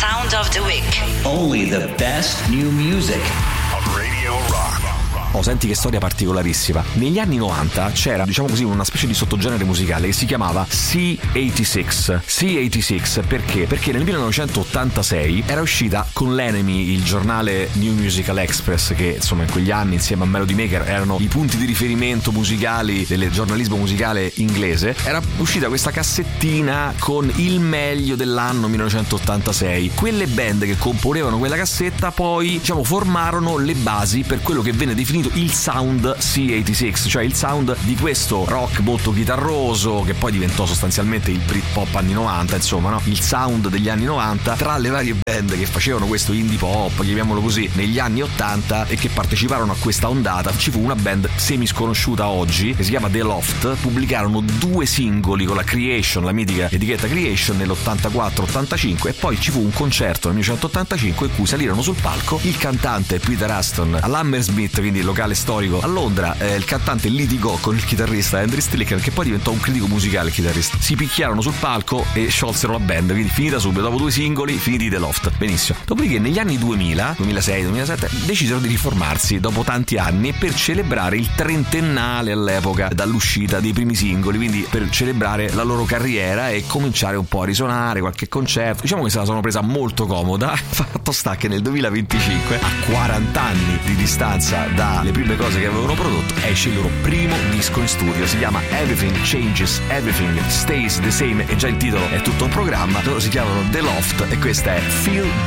Sound of the Week. Only the best new music. Radio Rock. Oh, senti che storia particolarissima. Negli anni 90 c'era, diciamo così, una specie di sottogenere musicale che si chiamava C86. C86 perché? Perché nel 1986 era uscita con l'Enemy, il giornale New Musical Express, che insomma in quegli anni insieme a Melody Maker erano i punti di riferimento musicali del giornalismo musicale inglese. Era uscita questa cassettina con il meglio dell'anno 1986. Quelle band che componevano quella cassetta poi, diciamo, formarono le basi per quello che venne definito il sound C86, cioè il sound di questo rock molto chitarroso che poi diventò sostanzialmente il Britpop anni 90, insomma, no? Il sound degli anni 90 tra le varie band che facevano questo indie pop, chiamiamolo così, negli anni 80 e che parteciparono a questa ondata. Ci fu una band semi sconosciuta oggi che si chiama The Loft. Pubblicarono 2 singoli con la Creation, la mitica etichetta Creation, nell'84-85, e poi ci fu un concerto nel 1985 in cui salirono sul palco il cantante Peter Aston all'Hammersmith, quindi il locale storico a Londra. Il cantante litigò con il chitarrista Andrew Strickland, che poi diventò un critico musicale, il chitarrista. Si picchiarono sul palco e sciolsero la band, quindi finita subito, dopo 2 singoli finiti The Loft. Benissimo. Dopodiché negli anni 2000, 2006, 2007 decisero di riformarsi dopo tanti anni per celebrare il trentennale all'epoca dall'uscita dei primi singoli, quindi per celebrare la loro carriera e cominciare un po' a risuonare qualche concerto. Diciamo che se la sono presa molto comoda. Fatto sta che nel 2025, a 40 anni di distanza dalle prime cose che avevano prodotto, esce il loro primo disco in studio. Si chiama Everything Changes, Everything Stays the Same, e già il titolo è tutto un programma. Loro si chiamano The Loft e questa è Feel